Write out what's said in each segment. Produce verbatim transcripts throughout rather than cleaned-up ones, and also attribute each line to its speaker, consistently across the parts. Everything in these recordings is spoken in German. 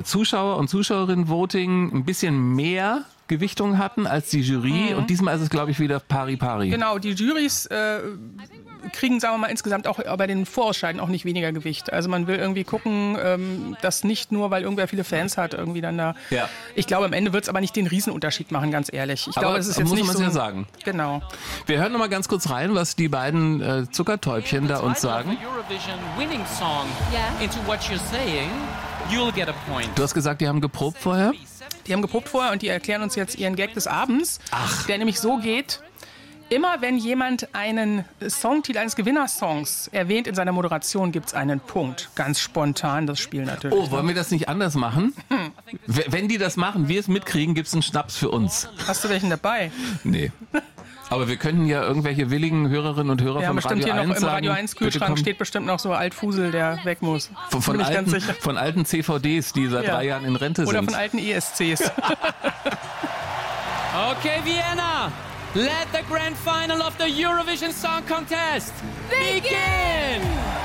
Speaker 1: Zuschauer- und Zuschauerinnen-Voting ein bisschen mehr Gewichtung hatten als die Jury. Mhm. Und diesmal ist es, glaube ich, wieder pari-pari.
Speaker 2: Genau, die Jurys äh, kriegen, sagen wir mal, insgesamt auch bei den Vorausscheiden auch nicht weniger Gewicht. Also man will irgendwie gucken, ähm, dass nicht nur, weil irgendwer viele Fans hat, irgendwie dann da...
Speaker 1: Ja.
Speaker 2: Ich glaube, am Ende wird es aber nicht den Riesenunterschied machen, ganz ehrlich. Ich
Speaker 1: aber
Speaker 2: glaube, es ist jetzt
Speaker 1: muss
Speaker 2: nicht
Speaker 1: man
Speaker 2: so...
Speaker 1: ja sagen.
Speaker 2: Genau.
Speaker 1: Wir hören noch mal ganz kurz rein, was die beiden äh, Zuckertäubchen da uns sagen. Du hast gesagt, die haben geprobt vorher?
Speaker 2: Die haben geprobt vorher und die erklären uns jetzt ihren Gag des Abends,
Speaker 1: Ach.
Speaker 2: der nämlich so geht: Immer wenn jemand einen Songtitel eines Gewinnersongs erwähnt in seiner Moderation, gibt es einen Punkt. Ganz spontan das Spiel natürlich.
Speaker 1: Oh, wollen wir das nicht anders machen? Hm. Wenn die das machen, wir es mitkriegen, gibt es einen Schnaps für uns.
Speaker 2: Hast du welchen dabei?
Speaker 1: Nee. Aber wir könnten ja irgendwelche willigen Hörerinnen und Hörer
Speaker 2: ja,
Speaker 1: von
Speaker 2: bestimmt
Speaker 1: Radio
Speaker 2: hier noch
Speaker 1: eins
Speaker 2: im Radio
Speaker 1: sagen,
Speaker 2: eins Kühlschrank steht bestimmt noch so Altfusel, der weg muss.
Speaker 1: Von, von, alten, von alten C V Ds, die seit ja. drei Jahren in Rente
Speaker 2: Oder
Speaker 1: sind.
Speaker 2: Oder von alten E S Cs.
Speaker 3: Okay, Vienna, let the grand final of the Eurovision Song Contest begin!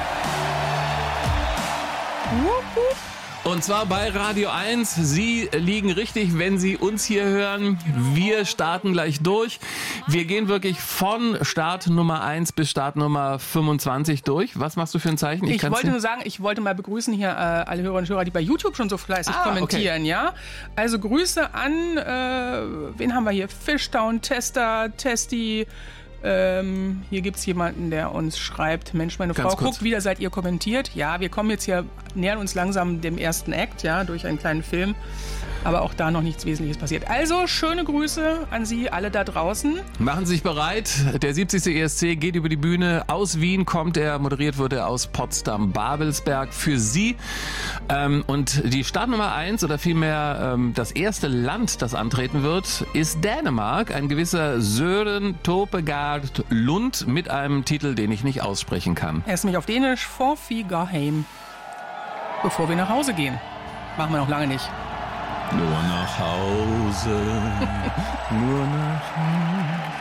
Speaker 1: Und zwar bei Radio eins. Sie liegen richtig, wenn Sie uns hier hören. Wir starten gleich durch. Wir gehen wirklich von Start Nummer eins bis Start Nummer fünfundzwanzig durch. Was machst du für ein Zeichen?
Speaker 2: Ich, ich wollte nur sagen, ich wollte mal begrüßen hier äh, alle Hörerinnen und Hörer, die bei YouTube schon so fleißig ah, kommentieren. Okay. Ja? Also Grüße an, äh, wen haben wir hier? Fishtown, Tester, Testi. Ähm, hier gibt es jemanden, der uns schreibt: Mensch, meine Ganz Frau, kurz. Guckt wieder, seid ihr kommentiert. Ja, wir kommen jetzt hier, nähern uns langsam dem ersten Act, ja, durch einen kleinen Film. Aber auch da noch nichts Wesentliches passiert. Also, schöne Grüße an Sie alle da draußen.
Speaker 1: Machen Sie sich bereit. Der siebzigste E S C geht über die Bühne. Aus Wien kommt er, moderiert wird er aus Potsdam-Babelsberg für Sie. Ähm, und die Startnummer eins, oder vielmehr ähm, das erste Land, das antreten wird, ist Dänemark. Ein gewisser Søren Topegard Lund mit einem Titel, den ich nicht aussprechen kann.
Speaker 2: Er ist nämlich auf Dänisch For Vi går heim. Bevor wir nach Hause gehen. Machen wir noch lange nicht.
Speaker 1: Nur nach Hause, nur nach Hause.